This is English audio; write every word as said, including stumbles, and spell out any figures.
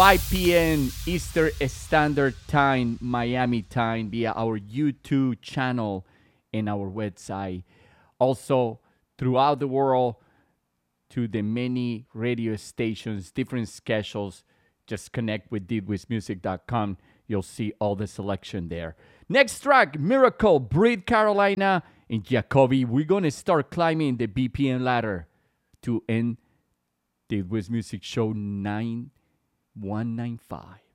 five p.m. Eastern Standard Time, Miami time, via our YouTube channel and our website. Also, throughout the world, to the many radio stations, different schedules. Just connect with did wiz music dot com. You'll see all the selection there. Next track, Miracle, Breed Carolina, and Jacoby. We're going to start climbing the B P M ladder to end the Wiz Music Show nine one nine five.